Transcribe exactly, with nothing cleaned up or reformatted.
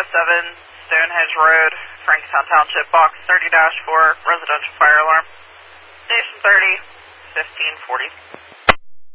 oh seven Stonehenge Road, Frankstown Township, box thirty dash four, residential fire alarm. Station thirty, fifteen forty.